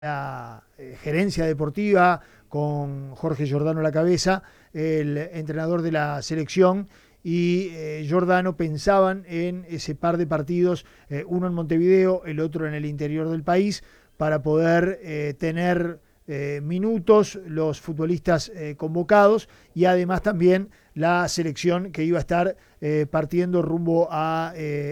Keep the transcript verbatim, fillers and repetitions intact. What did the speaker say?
la eh, gerencia deportiva, con Jorge Giordano a la cabeza, el entrenador de la selección, y eh, Giordano pensaban en ese par de partidos, eh, uno en Montevideo, el otro en el interior del país, para poder eh, tener eh, minutos los futbolistas eh, convocados, y además también la selección que iba a estar eh, partiendo rumbo a eh,